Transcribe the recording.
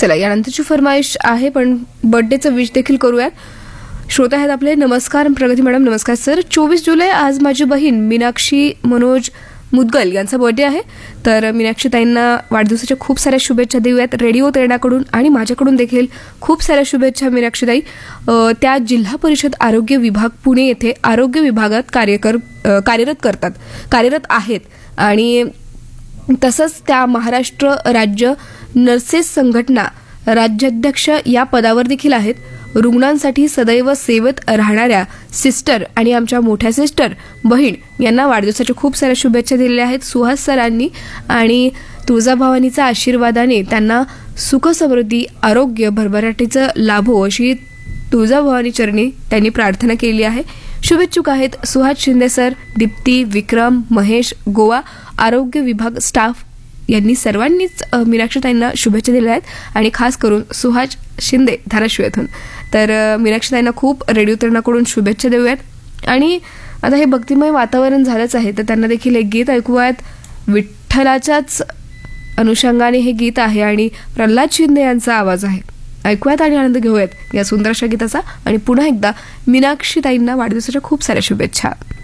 चला, यानंतरची फरमाईश आहे, पण बर्थडेचं विश देखील करूयात. श्रोता आहेत आपले. नमस्कार प्रगती मॅडम. नमस्कार सर. 24 जुलै आज माझी बहीण मीनाक्षी मनोज मुदगल यांचा बर्थडे आहे. तर मीनाक्षी ताईंना वाढदिवसाच्या खूप साऱ्या शुभेच्छा देऊयात रेडिओ तैणाकडून आणि माझ्याकडून देखील खूप साऱ्या शुभेच्छा. मीनाक्षी ताई त्या जिल्हा परिषद आरोग्य विभाग पुणे येथे आरोग्य विभागात कार्यरत आहेत आणि तसंच त्या महाराष्ट्र राज्य नर्सेस संघटना राज्याध्यक्ष या पदावर देखील आहेत. रुग्णांसाठी सदैव सेवेत राहणाऱ्या सिस्टर आणि आमच्या मोठ्या सिस्टर बहीण यांना वाढदिवसाच्या खूप साऱ्या शुभेच्छा दिलेल्या आहेत सुहास सरांनी. आणि तुळजाभवानीच्या आशीर्वादाने त्यांना सुख समृद्धी आरोग्य भरभराटीचं लाभो अशी तुळजाभवानी चरणी त्यांनी प्रार्थना केली आहे. शुभेच्छुक आहेत सुहास शिंदे सर, दीप्ती, विक्रम, महेश, गोवा आरोग्य विभाग स्टाफ यांनी सर्वांनीच मीनाक्षीताईंना शुभेच्छा दिल्या आहेत आणि खास करून सुहास शिंदे धाराशिव येथून. तर मीनाक्षीताईंना खूप रेडिओ तरुणाकडून शुभेच्छा देऊयात. आणि आता हे भक्तिमय वातावरण झालंच आहे, तर त्यांना देखील एक गीत ऐकूयात. विठ्ठलाच्याच अनुषंगाने हे गीत आहे आणि प्रल्हाद शिंदे यांचा आवाज आहे. ऐकूयात आणि आनंद घेऊयात या सुंदर अशा गीताचा. आणि पुन्हा एकदा मीनाक्षीताईंना वाढदिवसाच्या खूप साऱ्या शुभेच्छा.